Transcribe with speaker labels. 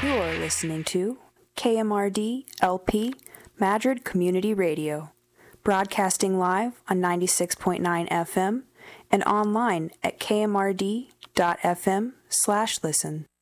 Speaker 1: You're listening to KMRD LP Madrid Community Radio, broadcasting live on 96.9 FM and online at kmrd.fm/listen.